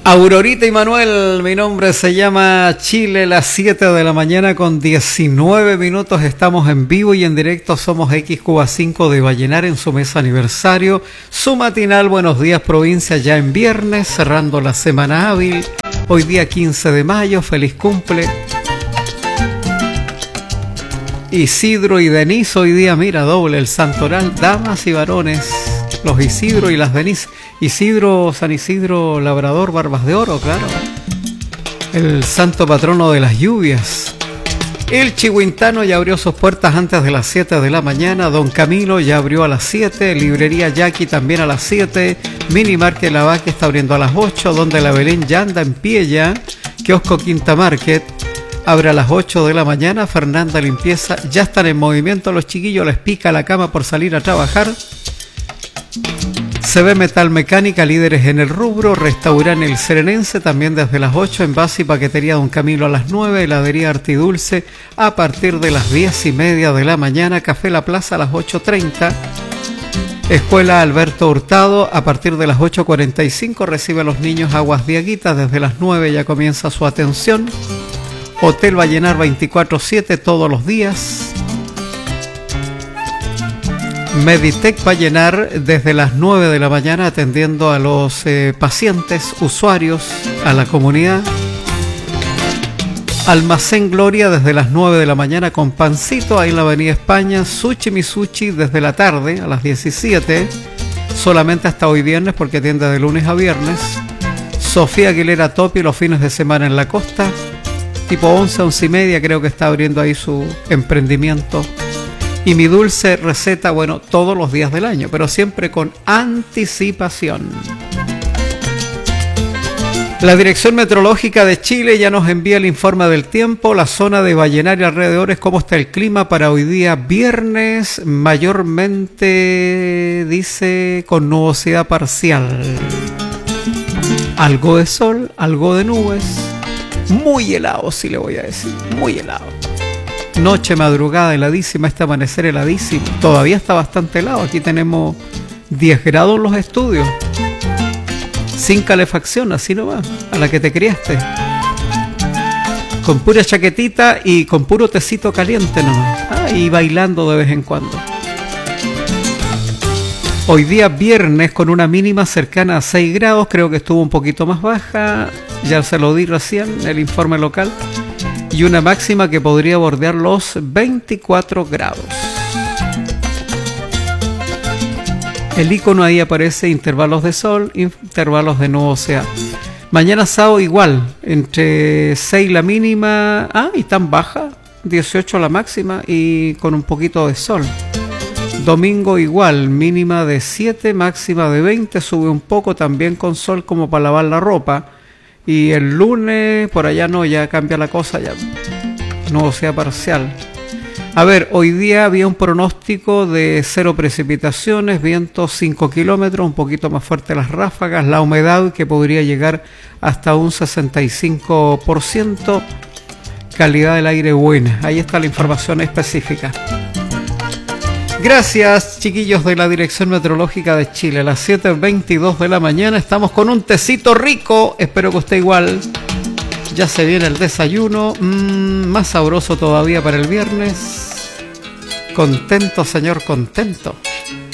Aurorita y Manuel, mi nombre se llama Chile, las 7 de la mañana con 19 minutos, estamos en vivo y en directo, somos XQA5 de Vallenar en su mes aniversario, su matinal Buenos Días Provincia ya en viernes, cerrando la semana hábil, hoy día 15 de mayo, feliz cumple. Isidro y Denise, hoy día mira doble el santoral, damas y varones, los Isidro y las Denise. Isidro, San Isidro Labrador, Barbas de Oro, claro. El santo patrono de las lluvias. El Chihuintano ya abrió sus puertas antes de las 7 de la mañana. Don Camilo ya abrió a las 7. Librería Jackie también a las 7. Mini Market La Vaca está abriendo a las 8. Donde la Belén ya anda en pie ya. Kiosco Quinta Market abre a las 8 de la mañana. Fernanda Limpieza ya están en movimiento. Los chiquillos les pica la cama por salir a trabajar. CB Metal Mecánica, líderes en el rubro. Restaurante El Serenense, también desde las 8. Envase y paquetería Don Camilo a las 9. Heladería Artidulce a partir de las 10:30 de la mañana. Café La Plaza a las 8:30. Escuela Alberto Hurtado a partir de las 8:45. Recibe a los niños Aguas Diaguitas. Desde las 9 ya comienza su atención. Hotel Vallenar 24/7 todos los días. Meditec Vallenar desde las 9 de la mañana atendiendo a los pacientes, usuarios, a la comunidad. Almacén Gloria desde las 9 de la mañana con pancito ahí en la Avenida España. Sushi Misushi desde la tarde a las 17, solamente hasta hoy viernes porque atiende de lunes a viernes. Sofía Aguilera Topi los fines de semana en la costa, tipo 11, 11:30 creo que está abriendo ahí su emprendimiento. Y Mi Dulce Receta, bueno, todos los días del año, pero siempre con anticipación. La Dirección Meteorológica de Chile ya nos envía el informe del tiempo. La zona de Vallenar y alrededores, ¿cómo está el clima para hoy día viernes? Mayormente, dice, con nubosidad parcial. Algo de sol, algo de nubes. Muy helado, sí le voy a decir, muy helado. Noche, madrugada heladísima, este amanecer heladísimo. Todavía está bastante helado. Aquí tenemos 10 grados en los estudios. Sin calefacción, así nomás, a la que te criaste. Con pura chaquetita y con puro tecito caliente nomás. Y bailando de vez en cuando. Hoy día viernes con una mínima cercana a 6 grados. Creo que estuvo un poquito más baja. Ya se lo di recién, el informe local. Y una máxima que podría bordear los 24 grados. El icono ahí aparece intervalos de sol, intervalos de nubosidad. Mañana sábado igual, entre 6 la mínima, y tan baja, 18 la máxima y con un poquito de sol. Domingo igual, mínima de 7, máxima de 20, sube un poco también con sol como para lavar la ropa. Y el lunes, por allá no, ya cambia la cosa, ya nubosidad parcial. A ver, hoy día había un pronóstico de 0 precipitaciones, vientos 5 kilómetros, un poquito más fuerte las ráfagas, la humedad que podría llegar hasta un 65%, calidad del aire buena. Ahí está la información específica. Gracias, chiquillos de la Dirección Meteorológica de Chile. A las 7:22 de la mañana estamos con un tecito rico. Espero que usted igual. Ya se viene el desayuno. Más sabroso todavía para el viernes. Contento, señor, contento.